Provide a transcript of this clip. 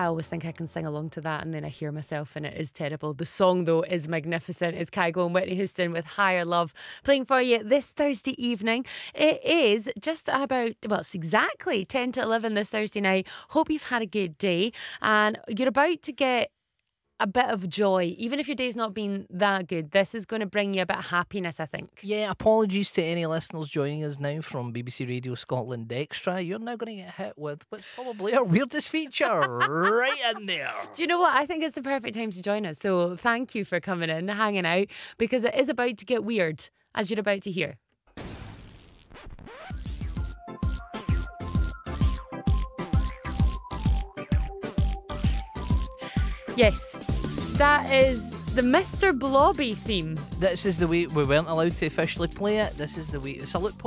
always think I can sing along to that, and then I hear myself, and it is terrible. The song, though, is magnificent. It's Kygo and Whitney Houston with Higher Love playing for you this Thursday evening. It is just about, well, it's exactly 10 to 11 this Thursday night. Hope you've had a good day, and you're about to get a bit of joy. Even if your day's not been that good, this is going to bring you a bit of happiness, I think. Yeah, apologies to any listeners joining us now from BBC Radio Scotland Extra. You're now going to get hit with what's probably our weirdest feature right in there. Do you know what? I think it's the perfect time to join us. So thank you for coming in, hanging out, because it is about to get weird, as you're about to hear. Yes, that is the Mr. Blobby theme. This is the way we weren't allowed to officially play it. This is the way. It's a loophole.